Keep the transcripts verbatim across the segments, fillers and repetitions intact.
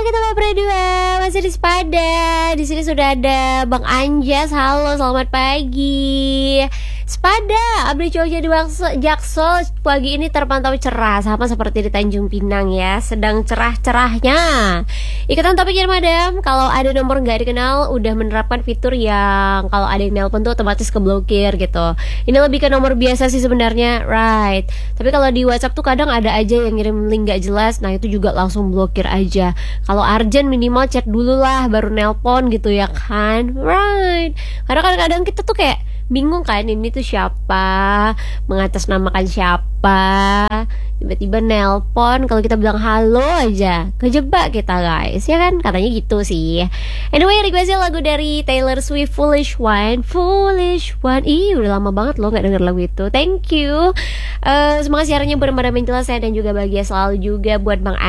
kita ngobrol dua masih di Sepada. Di sini sudah ada Bang Anjas. Halo, selamat pagi. Sepada, update cuaca di Jaksel pagi ini terpantau cerah, sama seperti di Tanjung Pinang ya, sedang cerah-cerahnya. Ikutan topiknya madam, kalau ada nomor nggak dikenal udah menerapkan fitur yang kalau ada yang nelpon tuh otomatis keblokir gitu. Ini lebih ke nomor biasa sih sebenarnya, right? Tapi kalau di WhatsApp tuh kadang ada aja yang ngirim link nggak jelas, nah itu juga langsung blokir aja. Kalau urgent minimal chat dulu lah, baru nelpon gitu ya kan, right? Karena kadang-kadang kita tuh kayak bingung kan, ini tuh siapa, mengatasnamakan siapa, tiba-tiba nelpon, kalau kita bilang halo aja kejebak kita guys, ya kan, katanya gitu sih. Anyway, requestnya lagu dari Taylor Swift, Foolish One. Foolish One, ih udah lama banget loh gak denger lagu itu. Thank you. uh, Semoga siarannya bermadam jelas ya, dan juga bahagia selalu juga buat Bang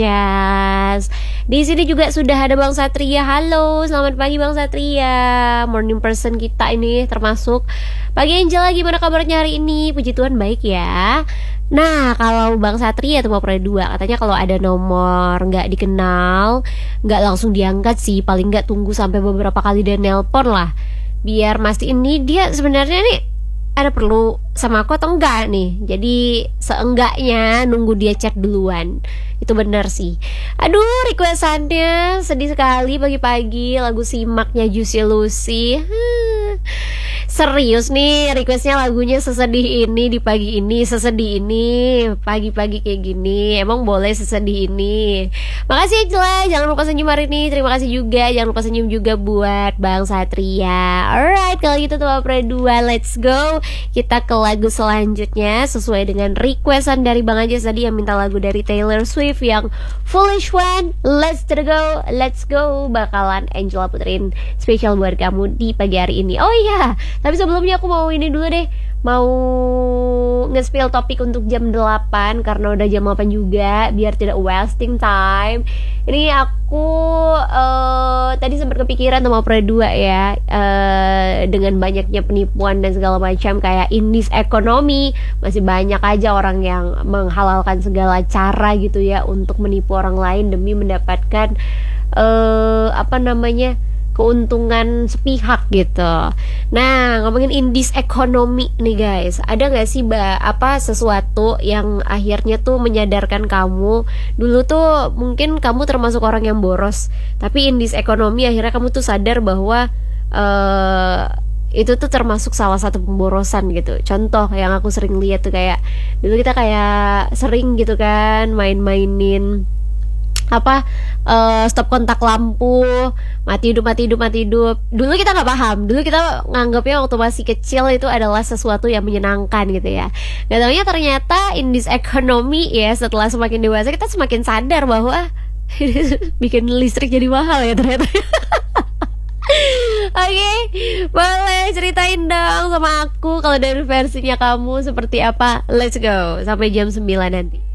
Anjas. Di sini juga sudah ada Bang Satria. Halo, selamat pagi Bang Satria, morning person kita ini termasuk. Pagi Angela, gimana kabarnya hari ini? Puji Tuhan baik ya. Nah, kalau Bang Satria tuh mau pernah dua, katanya kalau ada nomor nggak dikenal, nggak langsung diangkat sih, paling nggak tunggu sampai beberapa kali dia nelpon lah, biar mastiin nih dia sebenarnya nih ada perlu sama aku atau enggak nih. Jadi seenggaknya nunggu dia chat duluan. Itu benar sih. Aduh, requestannya sedih sekali pagi-pagi, lagu Simaknya Juicy Lucy. hmm. Serius nih requestnya lagunya sesedih ini di pagi ini, sesedih ini pagi-pagi kayak gini. Emang boleh sesedih ini? Makasih Angela, jangan lupa senyum hari ini. Terima kasih juga, jangan lupa senyum juga buat Bang Satria. Alright, kalau gitu tuh Pre dua, let's go. Kita ke lagu selanjutnya sesuai dengan requestan dari Bang Anjas tadi yang minta lagu dari Taylor Swift yang Foolish One. Let's go, let's go. Bakalan Angela puterin spesial buat kamu di pagi hari ini. Oh iya, tapi sebelumnya aku mau ini dulu deh, mau nge-spill topik untuk jam delapan karena udah jam delapan juga, biar tidak wasting time. Ini aku uh, tadi sempat kepikiran sama Pre dua ya, uh, dengan banyaknya penipuan dan segala macam kayak in this economy, masih banyak aja orang yang menghalalkan segala cara gitu ya untuk menipu orang lain demi mendapatkan uh, apa namanya keuntungan sepihak gitu. Nah, ngomongin in this economy nih guys, ada gak sih ba, apa sesuatu yang akhirnya tuh menyadarkan kamu, dulu tuh mungkin kamu termasuk orang yang boros, tapi in this economy akhirnya kamu tuh sadar bahwa uh, itu tuh termasuk salah satu pemborosan gitu. Contoh yang aku sering lihat tuh kayak dulu kita kayak sering gitu kan main-mainin apa uh, stop kontak lampu, mati hidup mati hidup mati hidup. Dulu kita nggak paham, dulu kita nganggapnya waktu masih kecil itu adalah sesuatu yang menyenangkan gitu ya. Gak taunya ternyata in this economy ya, setelah semakin dewasa kita semakin sadar bahwa bikin listrik jadi mahal ya ternyata. Oke, okay, boleh ceritain dong sama aku kalau dari versinya kamu seperti apa. Let's go, sampai jam sembilan nanti.